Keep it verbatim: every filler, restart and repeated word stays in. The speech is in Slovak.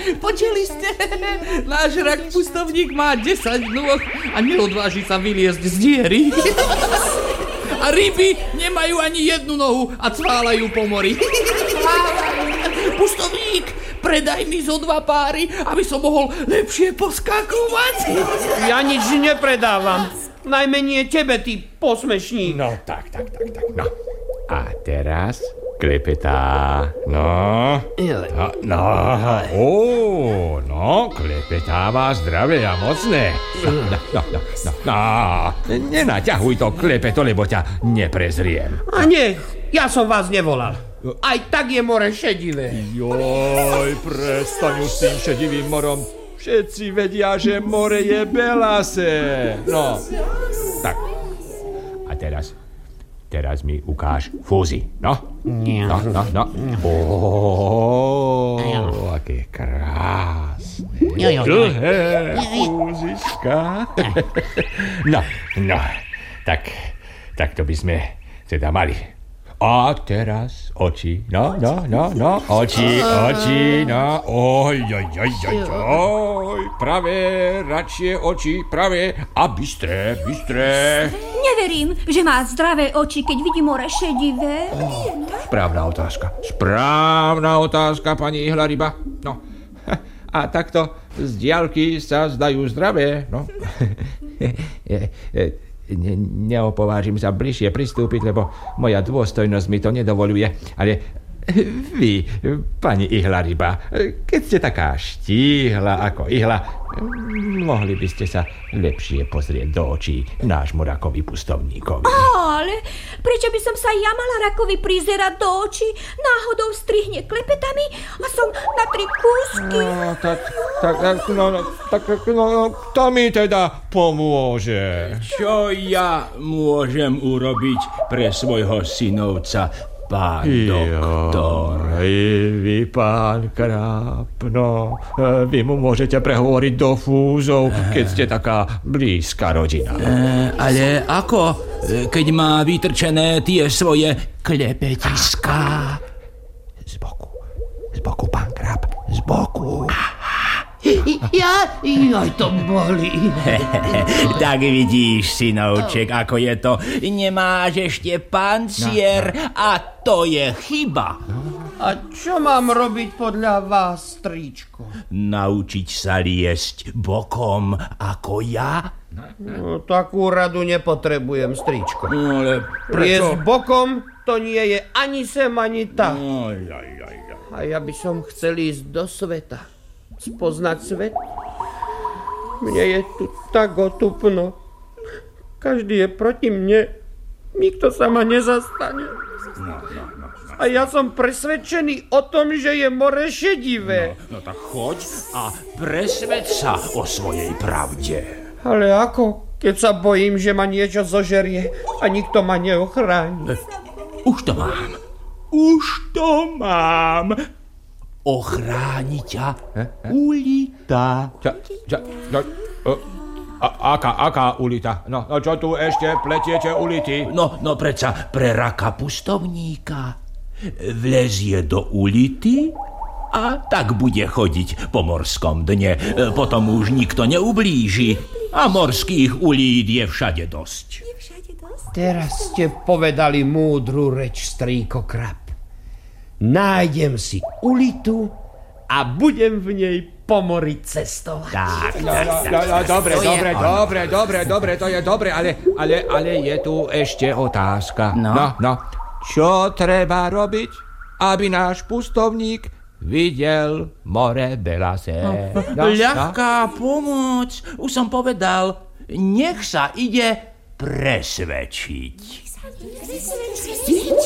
Počuli ste? Náš rak pustovník má desať nôh a neodváži sa vyliezť z diery. A ryby nemajú ani jednu nohu a cválajú po mori. Pustovník, predaj mi zo dva páry, aby som mohol lepšie poskakovať. Ja nič nepredávam. Najmenej tebe, ty posmešník. No, tak, tak, tak, tak, no. A teraz klepetá. No, no, no, ó, no, klepetáva zdravé a mocné. No, no, no, no, no, no. Nenaťahuj to klepeto, lebo ťa neprezriem. A nie, ja som vás nevolal. Aj tak je more šedivé. Joj, prestaň už s tým šedivým morom. Všetci vedia, že more je belase. No, tak. A teraz, teraz mi ukáž fúzy, no? No, no, no. Ó, aké krásne. Dlhé fúzička. No, no, tak, tak to by sme teda mali. A teraz oči, no, no, no, no, oči, oči, no, oj, oj, oj, oj, oj, pravé, radšie oči, pravé a bystré, bystré. Neverím, že má zdravé oči, keď vidí more šedivé. Oh, správna otázka, správna otázka, pani Ihla-ryba. No, a takto z diaľky sa zdajú zdravé, no. Ne, neopovážim sa bližšie pristúpiť, lebo moja dôstojnosť mi to nedovoluje. Ale vy, pani Ihla-ryba, keď ste taká štíhla ako ihla, mohli by ste sa lepšie pozrieť do očí nášmu rakovi pustovníkovi. Ale prečo by som sa ja mala rakovi prizerať do očí? Náhodou strihne klepetami a som na tri kúsky. No, tak, tak, tak, no, no, tak, no, no, to mi teda pomôže. Čo ja môžem urobiť pre svojho synovca, pán doktor? Vy, pán Kráp, no, vy mu môžete prehovoriť do fúzov, keď ste taká blízka rodina. E, ale ako, keď má vytrčené tie svoje klepetiská? Z boku, z boku, pán Kráp, z boku. Ja, joj, to bolí. Tak vidíš, synovček, ako je to. Nemáš ešte pancier a to je chyba. A čo mám robiť podľa vás, strýčko? Naučiť sa liesť bokom ako ja? No, takú radu nepotrebujem, strýčko. No, ale prečo? Liesť bokom to nie je ani sem, ani tak. No, ja, ja, ja. A ja by som chcel ísť do sveta. Spoznať svet. Mne je tu tak otupno. Každý je proti mne. Nikto sa ma nezastane. No, no, no, no. A ja som presvedčený o tom, že je more šedivé. No, no tak choď a presvedč sa o svojej pravde. Ale ako, keď sa bojím, že ma niečo zožerie a nikto ma neochráni? Už to mám. Už to mám. Ochráni ťa ulita. Čo, čo, čo, a, aká, aká ulita? No, no čo tu ešte pletiete ulity? No, no predsa pre raka pustovníka. Vlezie do ulity a tak bude chodiť po morskom dne. Potom už nikto neublíži a morských ulít je všade dosť. Teraz ste povedali múdru reč, strýko Kráp. Nájdem si ulitu a budem v nej po mori cestovať. Tak, no, no, no, no, dobre, dobre, dobre, dobre, dobre, to je dobre, ale, ale, ale je tu ešte otázka. No. no, no. Čo treba robiť, aby náš pustovník videl more belase? No, no, ľahká no? pomoc. Už som povedal, nech sa ide presvedčiť. Presvedčiť?